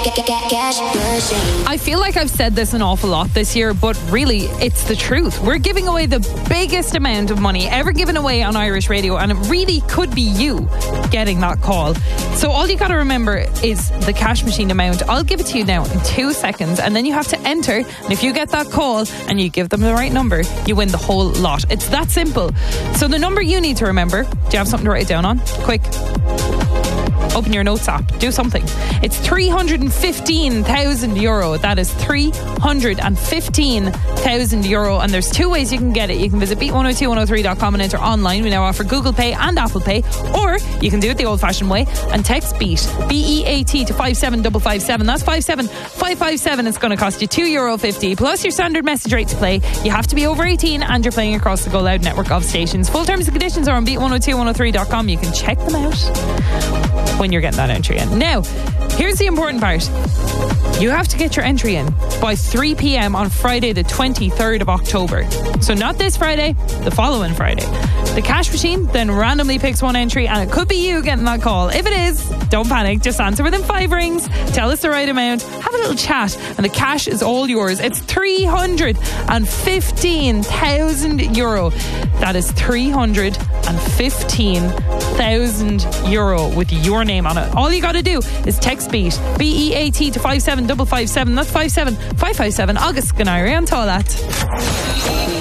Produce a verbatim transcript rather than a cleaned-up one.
I feel like I've said this an awful lot this year, but really, it's the truth. We're giving away the biggest amount of money ever given away on Irish radio, and it really could be you getting that call. So all you got to remember is the cash machine amount. I'll give it to you now in two seconds, and then you have to enter. And if you get that call and you give them the right number, you win the whole lot. It's that simple. So the number you need to remember, do you have something to write it down on? Quick. Open your notes app. Do something. It's three hundred fifteen thousand euro. That is three hundred fifteen thousand euro. And there's two ways you can get it. You can visit beat one oh two one oh three dot com and enter online. We now offer Google Pay and Apple Pay. Or you can do it the old-fashioned way and text BEAT, B E A T, to five seven five five seven. That's five seven five five seven. It's going to cost you two euro fifty plus your standard message rate to play. You have to be over eighteen and you're playing across the Go Loud network of stations. Full terms and conditions are on beat one oh two one oh three dot com. You can check them out when you're getting that entry in. Now, here's the important part. You have to get your entry in by three p.m. on Friday the twenty-third of October. So not this Friday, the following Friday. The cash machine then randomly picks one entry, and it could be you getting that call. If it is, don't panic. Just answer within five rings. Tell us the right amount. Have a little chat, and the cash is all yours. It's three hundred fifteen thousand euro. That is three hundred fifteen thousand euro with your name on it. All you got to do is text BEAT, B E A T, to five seven five five seven. That's five seven five five seven. August Ganari on Toilet.